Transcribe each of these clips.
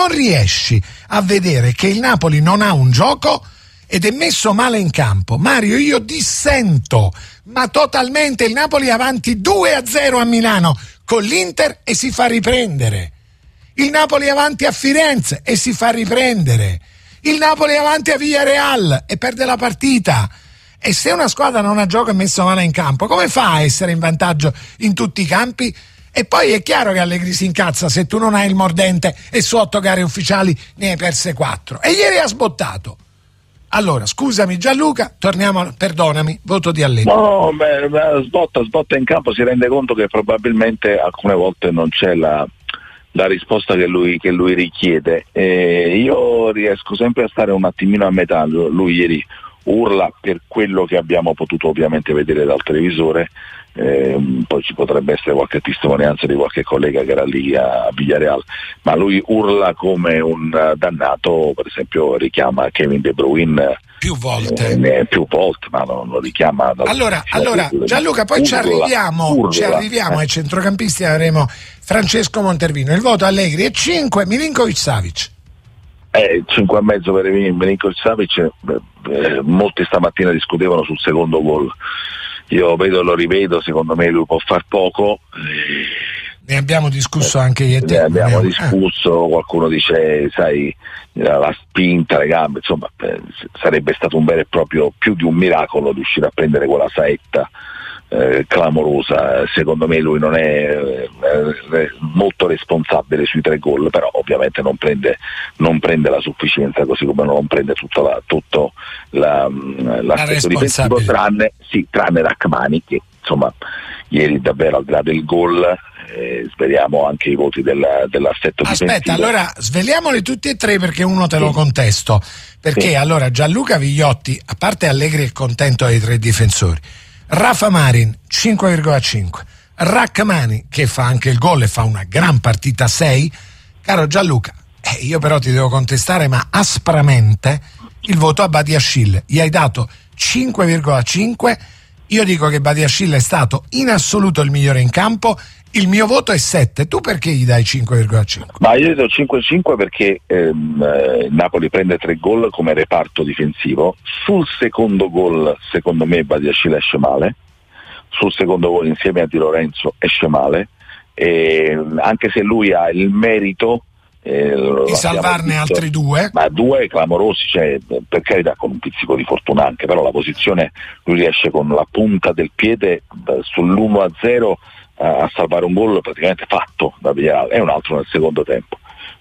non riesci a vedere che il Napoli non ha un gioco ed è messo male in campo. Mario, io dissento, ma totalmente. Il Napoli è avanti 2-0 a Milano con l'Inter e si fa riprendere. Il Napoli è avanti a Firenze e si fa riprendere. Il Napoli è avanti a Villarreal e perde la partita. E se una squadra non ha gioco e messo male in campo, come fa a essere in vantaggio in tutti i campi? E poi è chiaro che Allegri si incazza se tu non hai il mordente e su 8 gare ufficiali ne hai perse 4. E ieri ha sbottato. Allora, scusami Gianluca, perdonami, voto di Allegri. No, sbotta in campo, si rende conto che probabilmente alcune volte non c'è la risposta che lui richiede. Io riesco sempre a stare un attimino a metà. Lui ieri urla per quello che abbiamo potuto ovviamente vedere dal televisore. Poi ci potrebbe essere qualche testimonianza di qualche collega che era lì a Villarreal, ma lui urla come un dannato. Per esempio richiama Kevin De Bruyne più volte, ma non lo richiama allora Gianluca, poi ci arriviamo ai centrocampisti. Avremo Francesco Montervino. Il voto Allegri è 5, Milinkovic-Savic 5,5 per Milinkovic-Savic. Molti stamattina discutevano sul secondo gol. Io lo rivedo, secondo me lui può far poco. Ne abbiamo discusso anche io e te. Ne abbiamo discusso, qualcuno dice, sai, la spinta, le gambe, insomma, sarebbe stato un vero e proprio, più di un miracolo riuscire a prendere quella saetta clamorosa. Secondo me lui non è molto responsabile sui 3 gol, però ovviamente non prende la sufficienza, così come non prende tutto l'aspetto difensivo, tranne Rachmani, che insomma ieri davvero, al di là del gol, sveliamo anche i voti dell'assetto difensivo. Aspetta, allora sveliamoli tutti e 3, perché uno te lo contesto, perché allora Gianluca Vigliotti, a parte Allegri, è contento dei 3 difensori. Rafa Marin 5,5, Rachmani, che fa anche il gol e fa una gran partita, 6. Caro Gianluca, io però ti devo contestare, ma aspramente, il voto a Badiashile. Gli hai dato 5,5. Io dico che Badiashile è stato in assoluto il migliore in campo. Il mio voto è 7. Tu perché gli dai 5,5? Ma io gli do 5,5 perché il Napoli prende 3 gol come reparto difensivo. Sul secondo gol, secondo me, Badiashile esce male. Sul secondo gol, insieme a Di Lorenzo, esce male. Anche se lui ha il merito di salvarne altri 2, ma 2 clamorosi, cioè, per carità, con un pizzico di fortuna anche, però la posizione, lui riesce con la punta del piede sull'1-0 a salvare un gol praticamente fatto da Villarreal, e un altro nel secondo tempo.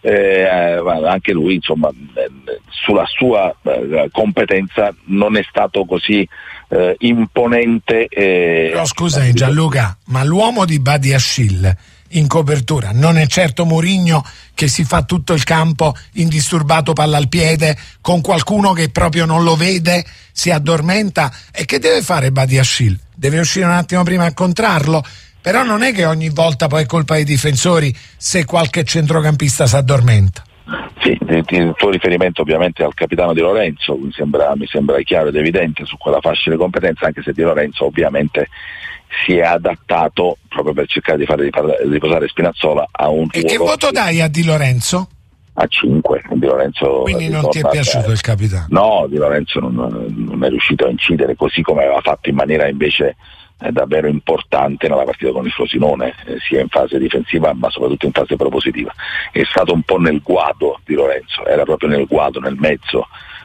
Anche lui, insomma, sulla sua competenza non è stato così imponente. Però scusami Gianluca, ma l'uomo di Badiashile in copertura non è certo Mourinho, che si fa tutto il campo indisturbato, palla al piede, con qualcuno che proprio non lo vede, si addormenta. E che deve fare Badiashile? Deve uscire un attimo prima a incontrarlo. Però non è che ogni volta poi è colpa dei difensori se qualche centrocampista si addormenta. Sì, il tuo riferimento ovviamente al capitano Di Lorenzo mi sembra chiaro ed evidente su quella fascia di competenza, anche se Di Lorenzo ovviamente si è adattato proprio per cercare di fare riposare Spinazzola a un ruolo. E che voto dai a Di Lorenzo? A 5. Di Lorenzo. Quindi non ti è piaciuto il capitano? No, Di Lorenzo non è riuscito a incidere così come aveva fatto in maniera invece davvero importante nella partita con il Frosinone, sia in fase difensiva ma soprattutto in fase propositiva. È stato un po' nel guado Di Lorenzo, era proprio nel guado, nel mezzo,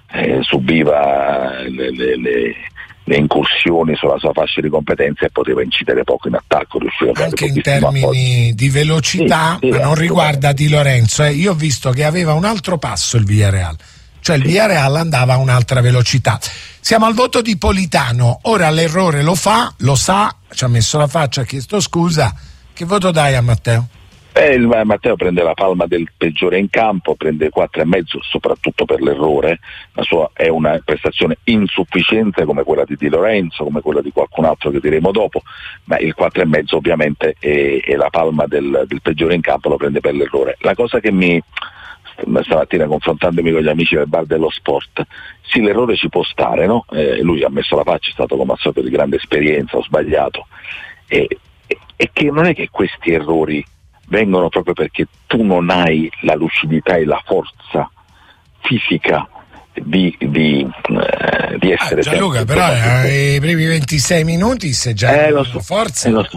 subiva le incursioni sulla sua fascia di competenza e poteva incidere poco in attacco, anche in termini di velocità, ma non riguarda Di Lorenzo. Io ho visto che aveva un altro passo il Villarreal, cioè il Villarreal andava a un'altra velocità. Siamo al voto di Politano. Ora l'errore lo sa, ci ha messo la faccia, ha chiesto scusa. Che voto dai a Matteo? Matteo prende la palma del peggiore in campo, prende 4,5 soprattutto per l'errore. La sua è una prestazione insufficiente come quella di Di Lorenzo, come quella di qualcun altro che diremo dopo, ma il 4,5 ovviamente è la palma del peggiore in campo, lo prende per l'errore. La cosa che stamattina, confrontandomi con gli amici del bar dello sport, sì, l'errore ci può stare, no? Lui ha messo la faccia, è stato come al solito di grande esperienza, ho sbagliato, e che non è che questi errori vengono proprio perché tu non hai la lucidità e la forza fisica di essere Gianluca, però i primi 26 minuti se già lo so, forza lo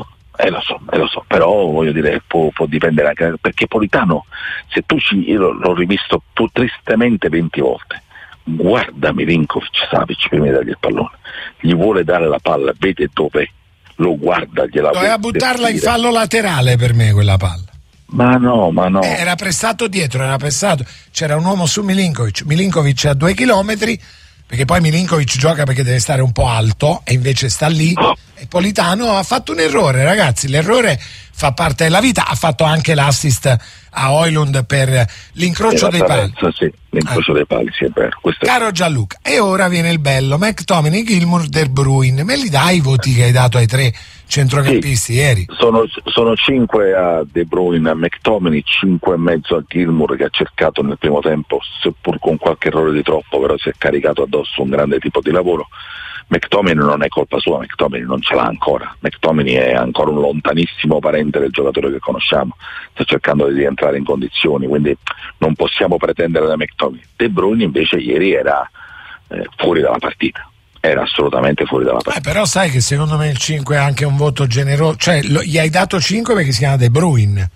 so, però voglio dire può dipendere anche, perché Politano, se tu io l'ho rivisto tristemente 20 volte, guarda Milinkovic-Savic prima di dargli il pallone, gli vuole dare la palla, vede dove, lo guarda, gliela doveva buttarla in fallo laterale per me quella palla. Ma no. Era pressato dietro, c'era un uomo su Milinkovic a 2 chilometri, perché poi Milinkovic gioca perché deve stare un po' alto e invece sta lì, e Politano ha fatto un errore, ragazzi, l'errore fa parte della vita, ha fatto anche l'assist a Højlund per l'incrocio dei pali. Sì, l'incrocio dei pali, sì, è vero. Caro Gianluca, e ora viene il bello, McTominay, Gilmour, De Bruyne, me li dai i voti che hai dato ai 3 centrocampisti ieri? Sono 5 a De Bruyne, a McTominay, 5,5 a Gilmour, che ha cercato nel primo tempo, seppur con qualche errore di troppo, però si è caricato addosso un grande tipo di lavoro. McTominay non è colpa sua, McTominay non ce l'ha ancora, McTominay è ancora un lontanissimo parente del giocatore che conosciamo, sta cercando di rientrare in condizioni, quindi non possiamo pretendere da McTominay. De Bruyne invece ieri era fuori dalla partita, era assolutamente fuori dalla partita. Però sai che secondo me il 5 è anche un voto generoso, cioè gli hai dato 5 perché si chiama De Bruyne.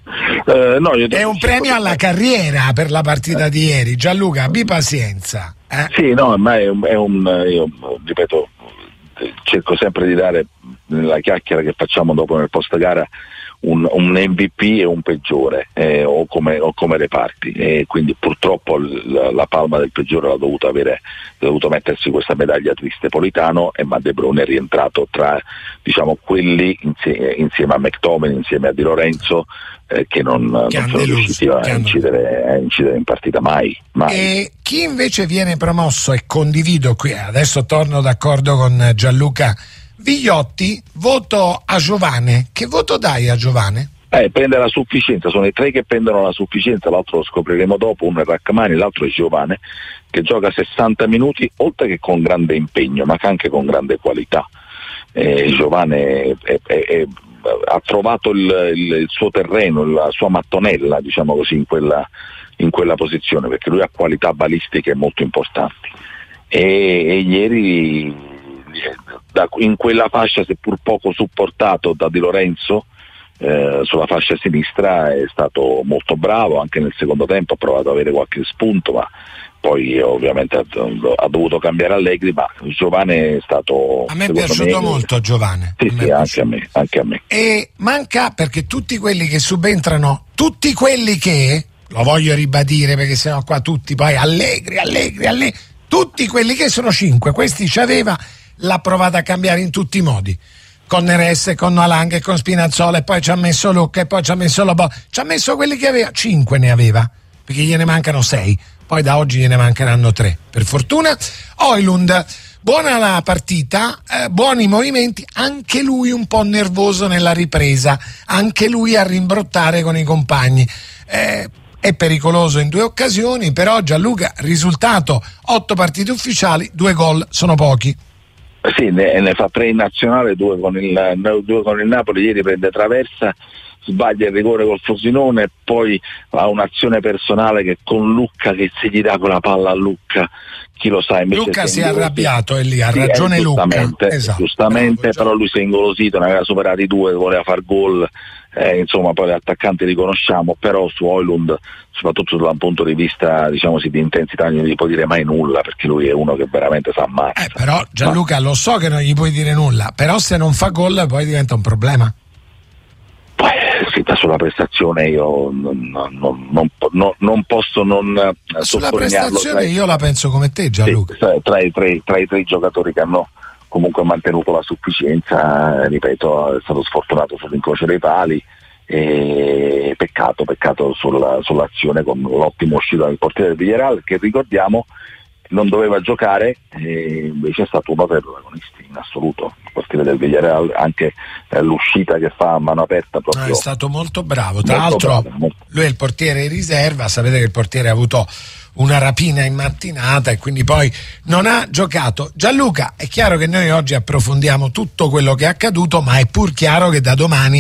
No, è un premio alla carriera per la partita di ieri. Gianluca, abbi pazienza. Sì, no, ma io ripeto, cerco sempre di dare nella chiacchiera che facciamo dopo nel post gara un MVP e un peggiore, o come reparti, e quindi purtroppo la palma del peggiore l'ha dovuto mettersi questa medaglia triste Politano, e ma De Bruyne è rientrato tra, diciamo, quelli insieme a McTominay, insieme a Di Lorenzo, che non sono riusciti a incidere in partita mai. E chi invece viene promosso, e condivido qui, adesso torno d'accordo con Gianluca, Vigliotti, voto a Giovane. Che voto dai a Giovane? Prende la sufficienza, sono i 3 che prendono la sufficienza, l'altro lo scopriremo dopo, uno è Rachmani, l'altro è Giovane, che gioca 60 minuti, oltre che con grande impegno, ma anche con grande qualità. Giovane ha trovato il suo terreno, la sua mattonella, diciamo così, in quella posizione, perché lui ha qualità balistiche molto importanti, e ieri in quella fascia, seppur poco supportato da Di Lorenzo, sulla fascia sinistra è stato molto bravo, anche nel secondo tempo ha provato ad avere qualche spunto, ma poi ovviamente ha dovuto cambiare Allegri, ma Giovane è stato... A me è piaciuto molto Giovane. Sì, anche a me. E manca, perché tutti quelli che subentrano, tutti quelli che, lo voglio ribadire perché sennò qua tutti poi Allegri, tutti quelli che sono 5, questi ci aveva, l'ha provata a cambiare in tutti i modi, con Neres, con Noalang e con Spinazzola, e poi ci ha messo Lucca, e poi ci ha messo Lobo, ci ha messo quelli che aveva, 5 ne aveva, perché gliene mancano 6, poi da oggi gliene mancheranno 3 per fortuna. Højlund, buona la partita, buoni movimenti, anche lui un po' nervoso nella ripresa, anche lui a rimbrottare con i compagni, è pericoloso in 2 occasioni, però Gianluca, risultato 8 partite ufficiali, 2 gol sono pochi. Sì, ne fa 3 in nazionale, 2 con il Napoli, ieri prende traversa, sbaglia il rigore col Frosinone, poi ha un'azione personale che con Lucca, che se gli dà quella palla a Lucca, chi lo sa, invece Lucca si è arrabbiato, e lì ha ragione Lucca, giustamente, però lui si è ingolosito, ne aveva superati 2, voleva far gol, insomma poi l'attaccante li conosciamo, però su Højlund, soprattutto da un punto di vista, diciamo, di intensità, non gli può dire mai nulla, perché lui è uno che veramente sa ammazza. Però Gianluca, lo so che non gli puoi dire nulla, però se non fa gol poi diventa un problema. Sulla prestazione io non posso non sulla prestazione io la penso come te, Gianluca. Sì, tra i tre giocatori che hanno comunque mantenuto la sufficienza, ripeto, è stato sfortunato sull'incrocio dei pali, e peccato sull'azione con l'ottimo uscita del portiere del Villarreal, che ricordiamo non doveva giocare, e invece è stato uno dei protagonisti in assoluto, il portiere del Villarreal, anche l'uscita che fa a mano aperta proprio. È stato molto bravo, tra l'altro lui è il portiere in riserva, sapete che il portiere ha avuto una rapina in mattinata e quindi poi non ha giocato. Gianluca, è chiaro che noi oggi approfondiamo tutto quello che è accaduto, ma è pur chiaro che da domani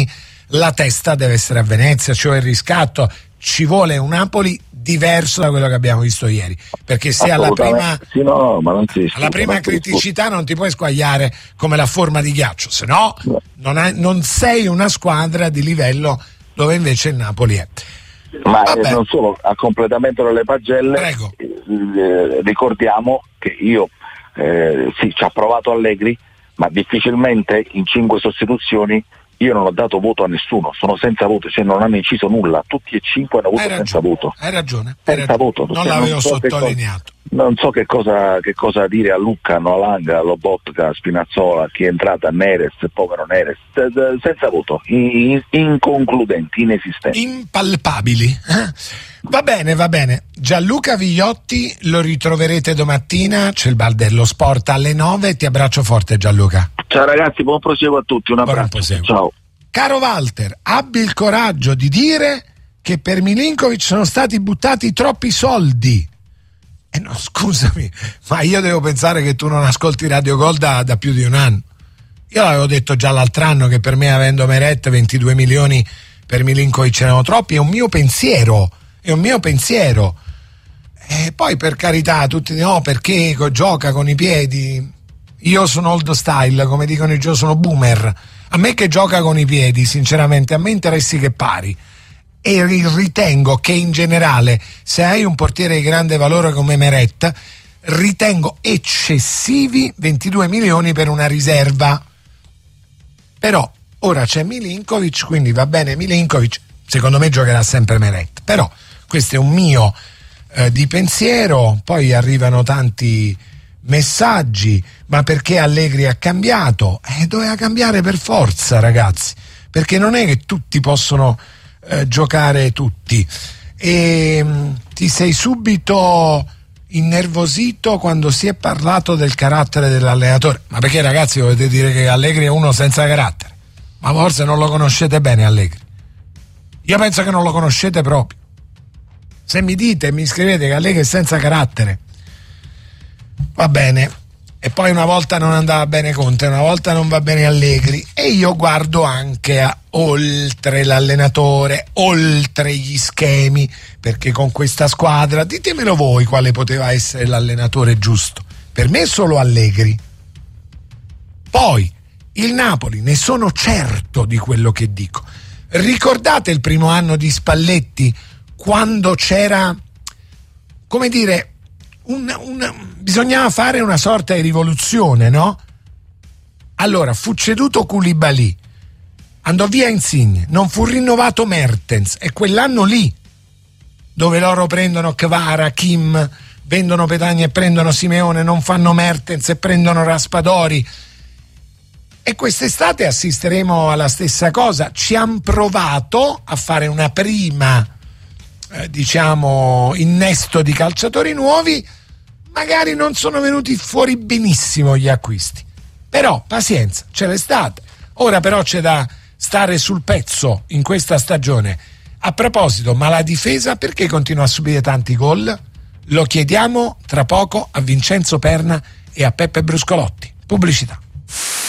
la testa deve essere a Venezia, cioè il riscatto. Ci vuole un Napoli diverso da quello che abbiamo visto ieri, perché se alla prima, alla prima criticità non ti puoi squagliare come la forma di ghiaccio, se no non sei una squadra di livello dove invece il Napoli è. Ma non solo, a completamento delle pagelle, ricordiamo che io sì, ci ha provato Allegri, ma difficilmente in 5 sostituzioni io non ho dato voto a nessuno, sono senza voto, cioè non hanno inciso nulla, tutti e 5 hanno avuto senza voto. Hai ragione. Senza voto. Non l'avevo sottolineato. Non so che cosa dire a Lucano, a Langa, a Lobotka, a Spinazzola, a chi è entrata, a Neres, povero Neres, senza voto, inconcludenti, inesistenti. Impalpabili. Va bene. Gianluca Vigliotti lo ritroverete domattina, c'è il Bar dello Sport alle 9, ti abbraccio forte Gianluca. Ciao ragazzi, buon proseguo a tutti, un abbraccio. Ciao. Caro Walter, abbi il coraggio di dire che per Milinkovic sono stati buttati troppi soldi. No, scusami, ma io devo pensare che tu non ascolti Radio Gol da più di un anno. Io l'avevo detto già l'altro anno che per me, avendo Meret 22 milioni per Milinkovic erano troppi, è un mio pensiero. E poi, per carità, tutti dicono perché gioca con i piedi. Io sono old style, come dicono io sono boomer. A me che gioca con i piedi, sinceramente, a me interessi che pari. E ritengo che in generale, se hai un portiere di grande valore come Meret, ritengo eccessivi 22 milioni per una riserva. Però ora c'è Milinkovic, quindi va bene Milinkovic, secondo me giocherà sempre Meret. Però questo è un mio di pensiero. Poi arrivano tanti messaggi, ma perché Allegri ha cambiato? Doveva cambiare per forza, ragazzi, perché non è che tutti possono giocare tutti. E ti sei subito innervosito quando si è parlato del carattere dell'allenatore. Ma perché, ragazzi, volete dire che Allegri è uno senza carattere? Ma forse non lo conoscete bene Allegri. Io penso che non lo conoscete proprio. Se mi scrivete che Allegri è senza carattere, va bene. E poi una volta non andava bene Conte, una volta non va bene Allegri, e io guardo anche oltre l'allenatore, oltre gli schemi, perché con questa squadra, ditemelo voi quale poteva essere l'allenatore giusto. Per me solo Allegri. Poi il Napoli, ne sono certo di quello che dico. Ricordate il primo anno di Spalletti, quando c'era, come dire, bisognava fare una sorta di rivoluzione, no? Allora fu ceduto Koulibaly, andò via Insigne, non fu rinnovato Mertens, e quell'anno lì dove loro prendono Kvara, Kim, vendono Petagna e prendono Simeone, non fanno Mertens e prendono Raspadori. E quest'estate assisteremo alla stessa cosa. Ci hanno provato a fare una prima innesto di calciatori nuovi, magari non sono venuti fuori benissimo gli acquisti, però pazienza, c'è l'estate. Ora però c'è da stare sul pezzo in questa stagione. A proposito, ma la difesa perché continua a subire tanti gol? Lo chiediamo tra poco a Vincenzo Perna e a Peppe Bruscolotti. Pubblicità.